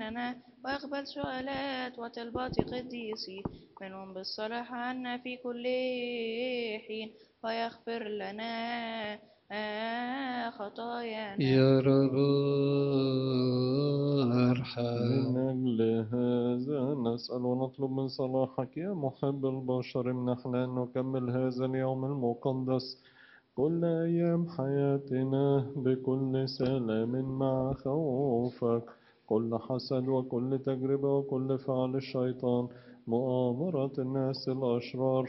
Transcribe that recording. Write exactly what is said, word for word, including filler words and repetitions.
عننا، واقبل سؤالات وطلبات قديسي منهم بالصلاح عنا في كل حين، ويغفر لنا خطايانا. يا رب ارحم. من أجل هذا نسأل ونطلب من صلاحك يا محب البشر، امنحنا أن نكمل هذا اليوم المقدس كل أيام حياتنا بكل سلام مع خوفك، كل حسد وكل تجربة وكل فعل الشيطان، مؤامرة الناس الأشرار،